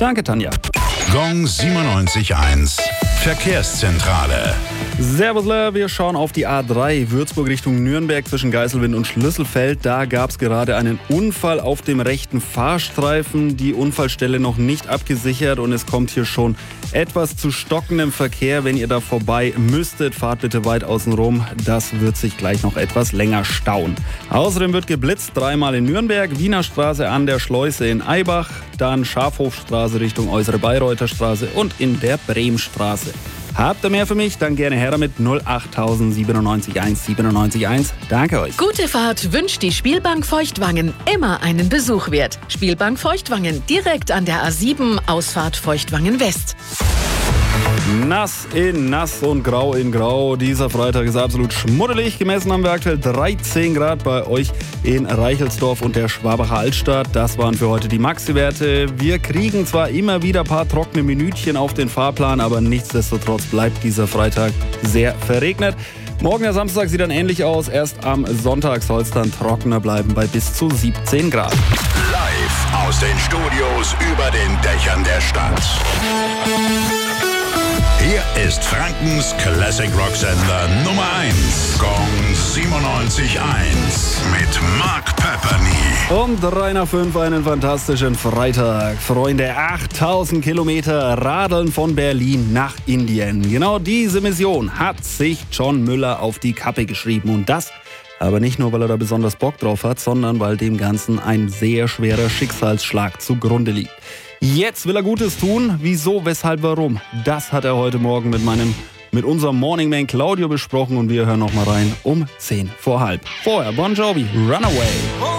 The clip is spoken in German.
Danke, Tanja. Gong 97.1 Verkehrszentrale. Servusle, wir schauen auf die A3 Würzburg Richtung Nürnberg zwischen Geiselwind und Schlüsselfeld. Da gab es gerade einen Unfall auf dem rechten Fahrstreifen. Die Unfallstelle noch nicht abgesichert und es kommt hier schon etwas zu stockendem Verkehr. Wenn ihr da vorbei müsstet, fahrt bitte weit außen rum. Das wird sich gleich noch etwas länger stauen. Außerdem wird geblitzt, dreimal in Nürnberg, Wiener Straße an der Schleuse in Eibach, dann Schafhofstraße Richtung Äußere Bayreuther Straße und in der Bremstraße. Habt ihr mehr für mich? Dann gerne her damit 08000 97 1 97 1. Danke euch. Gute Fahrt wünscht die Spielbank Feuchtwangen. Immer einen Besuch wert. Spielbank Feuchtwangen, direkt an der A7, Ausfahrt Feuchtwangen West. Nass in nass und grau in grau. Dieser Freitag ist absolut schmuddelig. Gemessen haben wir aktuell 13 Grad bei euch in Reichelsdorf und der Schwabacher Altstadt. Das waren für heute die Maxi-Werte. Wir kriegen zwar immer wieder ein paar trockene Minütchen auf den Fahrplan, aber nichtsdestotrotz bleibt dieser Freitag sehr verregnet. Morgen der Samstag sieht dann ähnlich aus. Erst am Sonntag soll es dann trockener bleiben bei bis zu 17 Grad. Live aus den Studios über den Dächern der Stadt. Hier ist Frankens Classic Rock Sender Nummer 1. Gong 97.1 mit Mark Pepperny. Um 3 nach 5 einen fantastischen Freitag. Freunde, 8000 Kilometer radeln von Berlin nach Indien. Genau diese Mission hat sich John Müller auf die Kappe geschrieben. Und das aber nicht nur, weil er da besonders Bock drauf hat, sondern weil dem Ganzen ein sehr schwerer Schicksalsschlag zugrunde liegt. Jetzt will er Gutes tun. Wieso, weshalb, warum? Das hat er heute Morgen mit unserem Morning Man Claudio besprochen und wir hören noch mal rein um 10 vor halb. Vorher Bon Jovi, Runaway.